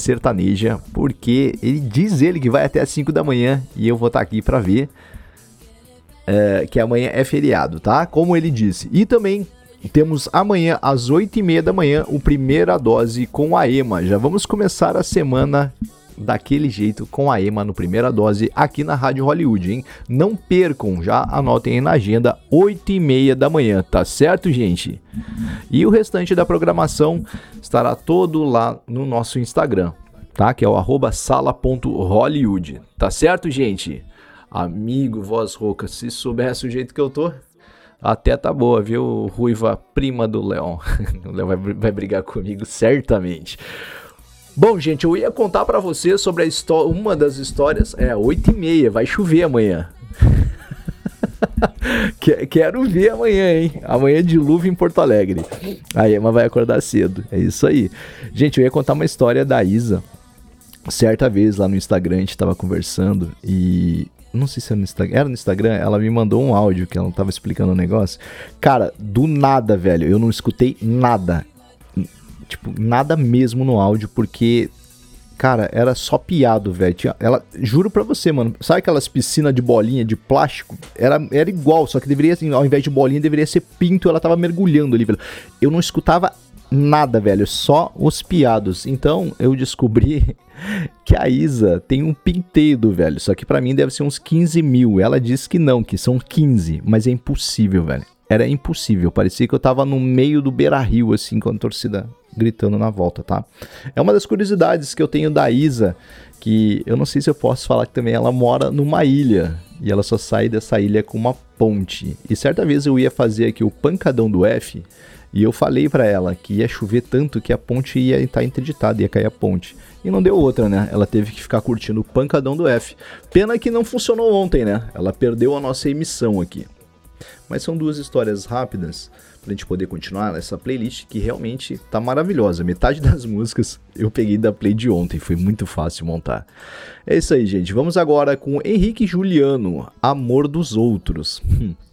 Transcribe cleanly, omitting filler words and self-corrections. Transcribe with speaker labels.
Speaker 1: sertaneja, porque ele que vai até às 5 da manhã e eu vou estar aqui pra ver que amanhã é feriado, tá? Como ele disse. E também temos amanhã às 8h30 da manhã o Primeira Dose com a Ema. Já vamos começar a semana daquele jeito com a Ema no Primeira Dose aqui na Rádio Hollywood, hein? Não percam, já anotem aí na agenda, 8h30 da manhã, tá certo, gente? E o restante da programação estará todo lá no nosso Instagram, tá? Que é o @sala.hollywood, tá certo, gente? Amigo, voz rouca, se soubesse o jeito que eu tô, até tá boa, viu? Ruiva, prima do Leon. O Leon vai brigar comigo, certamente. Bom, gente, eu ia contar pra você sobre uma das histórias. 8h30, vai chover amanhã. Quero ver amanhã, hein? Amanhã dilúvio em Porto Alegre. A Ema vai acordar cedo, é isso aí. Gente, eu ia contar uma história da Isa. Certa vez lá no Instagram a gente tava conversando e... Não sei se era no Instagram. Era no Instagram, ela me mandou um áudio que ela tava explicando um negócio. Cara, do nada, velho, eu não escutei nada. Tipo, nada mesmo no áudio, porque, cara, era só piado, velho. Ela, juro pra você, mano, sabe aquelas piscinas de bolinha de plástico? Era igual, só que deveria, assim, ao invés de bolinha, deveria ser pinto, ela tava mergulhando ali, velho. Eu não escutava nada, velho, só os piados. Então, eu descobri que a Isa tem um pinteiro, velho, só que pra mim deve ser uns 15 mil. Ela disse que não, que são 15, mas é impossível, velho. Era impossível, parecia que eu tava no meio do Beira-Rio, assim, com a torcida gritando na volta, tá? É uma das curiosidades que eu tenho da Isa, que eu não sei se eu posso falar que também ela mora numa ilha, e ela só sai dessa ilha com uma ponte. E certa vez eu ia fazer aqui o Pancadão do F, e eu falei pra ela que ia chover tanto que a ponte ia estar interditada, ia cair a ponte. E não deu outra, né? Ela teve que ficar curtindo o Pancadão do F. Pena que não funcionou ontem, né? Ela perdeu a nossa emissão aqui. Mas são duas histórias rápidas pra gente poder continuar nessa playlist que realmente tá maravilhosa. Metade das músicas eu peguei da play de ontem, foi muito fácil montar. É isso aí, gente. Vamos agora com Henrique Juliano, Amor dos Outros.